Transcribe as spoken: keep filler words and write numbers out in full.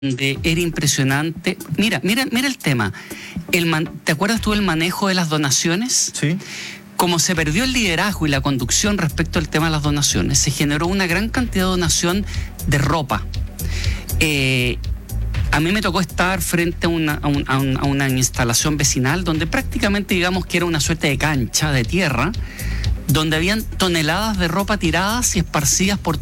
De, era impresionante. Mira, mira, mira el tema. El man, ¿te acuerdas tú del manejo de las donaciones? Sí. Como se perdió el liderazgo y la conducción respecto al tema de las donaciones, se generó una gran cantidad de donación de ropa. Eh, a mí me tocó estar frente a una, a, un, a, un, a una instalación vecinal donde prácticamente, digamos que era una suerte de cancha de tierra, donde habían toneladas de ropa tiradas y esparcidas por